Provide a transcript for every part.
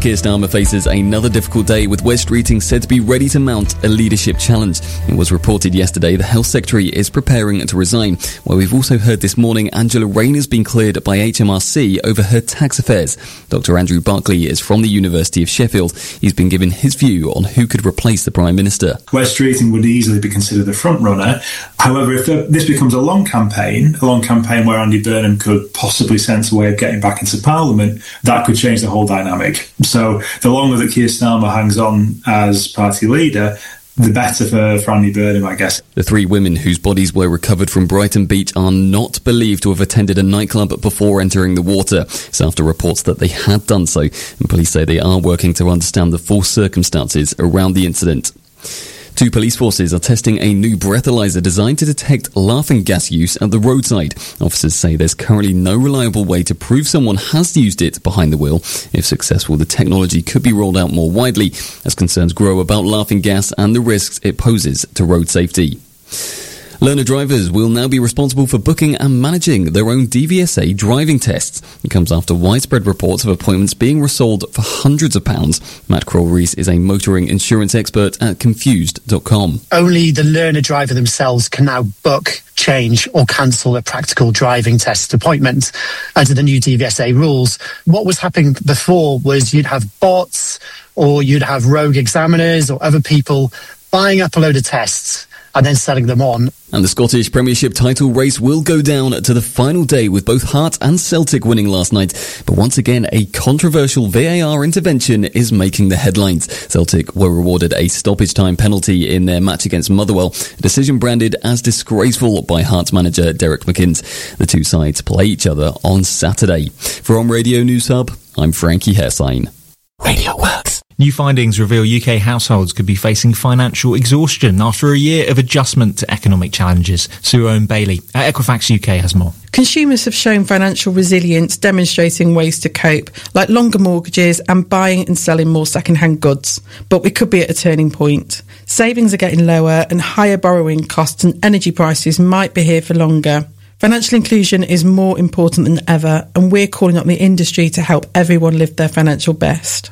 Keir Starmer faces another difficult day, with Wes Streeting said to be ready to mount a leadership challenge. It was reported yesterday the Health Secretary is preparing to resign, while we've also heard this morning Angela Rayner's been cleared by HMRC over her tax affairs. Dr. Andrew Barclay is from the University of Sheffield. He's been given his view on who could replace the Prime Minister. Wes Streeting would easily be considered the front runner. However, if this becomes a long campaign where Andy Burnham could possibly sense a way of getting back into Parliament, that could change the whole dynamic. So the longer that Keir Starmer hangs on as party leader, the better for Andy Burnham, I guess. The three women whose bodies were recovered from Brighton Beach are not believed to have attended a nightclub before entering the water. It's after reports that they had done so, and police say they are working to understand the full circumstances around the incident. Two police forces are testing a new breathalyzer designed to detect laughing gas use at the roadside. Officers say there's currently no reliable way to prove someone has used it behind the wheel. If successful, the technology could be rolled out more widely as concerns grow about laughing gas and the risks it poses to road safety. Learner drivers will now be responsible for booking and managing their own DVSA driving tests. It comes after widespread reports of appointments being resold for hundreds of pounds. Matt Kroll-Rees is a motoring insurance expert at Confused.com. Only the learner driver themselves can now book, change or cancel a practical driving test appointment under the new DVSA rules. What was happening before was you'd have bots or you'd have rogue examiners or other people buying up a load of tests and then selling them on. And the Scottish Premiership title race will go down to the final day, with both Hearts and Celtic winning last night. But once again, a controversial VAR intervention is making the headlines. Celtic were rewarded a stoppage time penalty in their match against Motherwell, a decision branded as disgraceful by Hearts manager Derek McInnes. The two sides play each other on Saturday. From Radio News Hub, I'm Frankie Hairsign. Radio Works. New findings reveal UK households could be facing financial exhaustion after a year of adjustment to economic challenges. Sue Owen-Bailey at Equifax UK has more. Consumers have shown financial resilience, demonstrating ways to cope, like longer mortgages and buying and selling more second-hand goods. But we could be at a turning point. Savings are getting lower and higher borrowing costs and energy prices might be here for longer. Financial inclusion is more important than ever, and we're calling on the industry to help everyone live their financial best.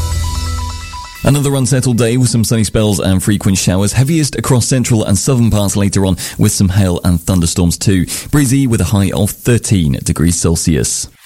Another unsettled day with some sunny spells and frequent showers, heaviest across central and southern parts later on, with some hail and thunderstorms too. Breezy with a high of 13 degrees Celsius.